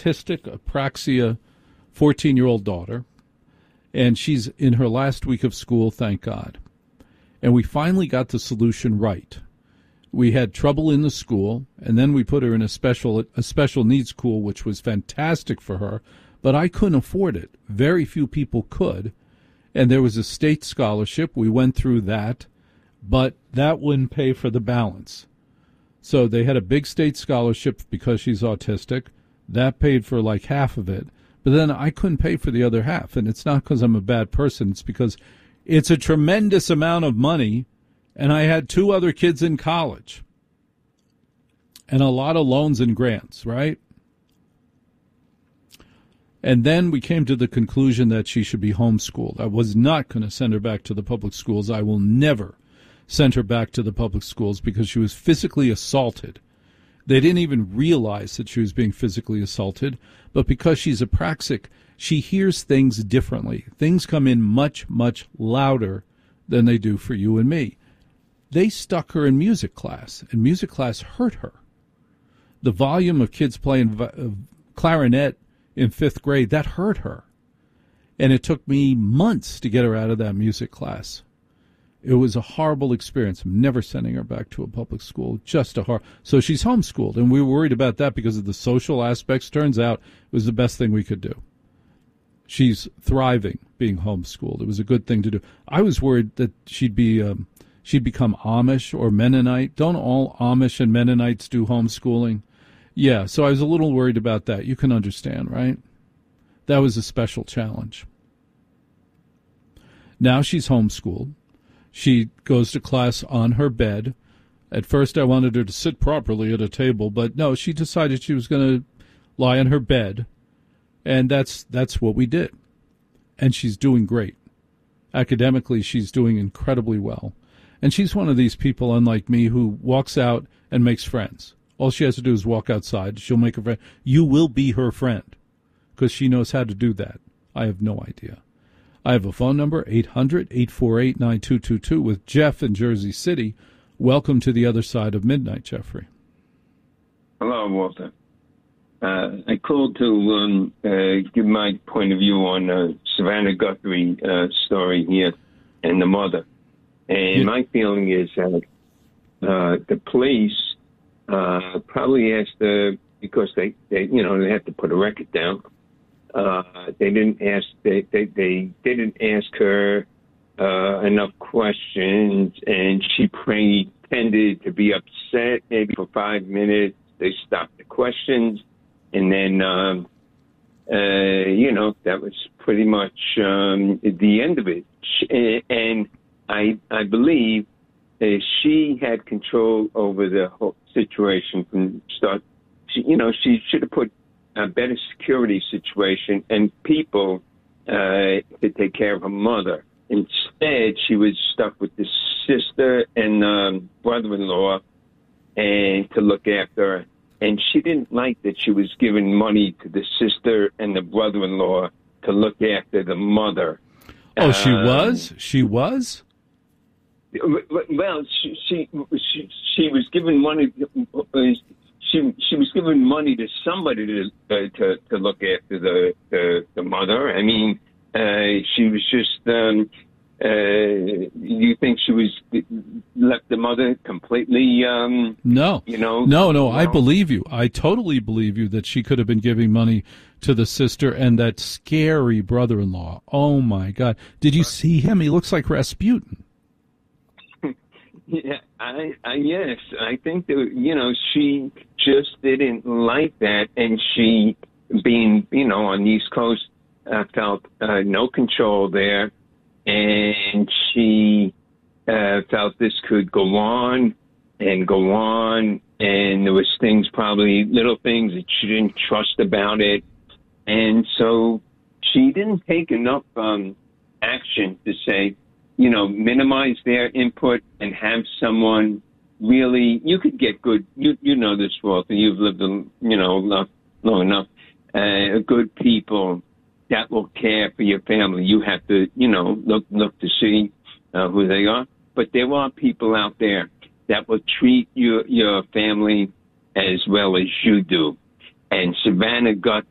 autistic, apraxia, 14-year-old daughter, and she's in her last week of school, thank God. And we finally got the solution right. We had trouble in the school, and then we put her in a special needs school, which was fantastic for her, but I couldn't afford it. Very few people could, and there was a state scholarship. We went through that, but that wouldn't pay for the balance. So they had a big state scholarship because she's autistic. That paid for like half of it, but then I couldn't pay for the other half, and it's not because I'm a bad person. It's because it's a tremendous amount of money, and I had 2 other kids in college and a lot of loans and grants, right? And then we came to the conclusion that she should be homeschooled. I was not going to send her back to the public schools. I will never send her back to the public schools because she was physically assaulted. They didn't even realize that she was being physically assaulted, but because she's apraxic, she hears things differently. Things come in much, much louder than they do for you and me. They stuck her in music class, and music class hurt her. The volume of kids playing clarinet in 5th grade, that hurt her. And it took me months to get her out of that music class. It was a horrible experience. I'm never sending her back to a public school. Just a horror. So she's homeschooled, and we were worried about that because of the social aspects. Turns out it was the best thing we could do. She's thriving being homeschooled. It was a good thing to do. I was worried that she'd become Amish or Mennonite. Don't all Amish and Mennonites do homeschooling? Yeah, so I was a little worried about that. You can understand, right? That was a special challenge. Now she's homeschooled. She goes to class on her bed. At first I wanted her to sit properly at a table, but no, she decided she was going to lie on her bed, and that's what we did. And she's doing great. Academically, she's doing incredibly well. And she's one of these people, unlike me, who walks out and makes friends. All she has to do is walk outside. She'll make a friend. You will be her friend because she knows how to do that. I have no idea. I have a phone number, 800-848-9222, with Jeff in Jersey City. Welcome to the other side of midnight, Jeffrey. Hello, Walter. I called to give my point of view on Savannah Guthrie story here and the mother. And my feeling is that the police probably asked her, because they have to put a record down. They didn't ask her enough questions, and she pretended to be upset maybe for 5 minutes. They stopped the questions, and then that was pretty much the end of it. And I believe she had control over the whole situation from start. She should have put a better security situation and people to take care of her mother. Instead, she was stuck with the sister and brother-in-law and to look after her. And she didn't like that she was giving money to the sister and the brother-in-law to look after the mother. Oh, she was? She was? Well, she was giving money. She was giving money to somebody to look after the mother. I mean, she was just. You think she was left the mother completely? No. No. I believe you. I totally believe you that she could have been giving money to the sister and that scary brother-in-law. Oh my God! Did you see him? He looks like Rasputin. Yeah, yes, I think that, she just didn't like that, and she, being, on the East Coast, felt no control there, and she felt this could go on, and there was things, probably little things that she didn't trust about it, and so she didn't take enough action to say, minimize their input and have someone really, you could get good, you know this, Walter, you've lived, long enough, good people that will care for your family. You have to, look to see who they are. But there are people out there that will treat your family as well as you do. And Savannah Guthrie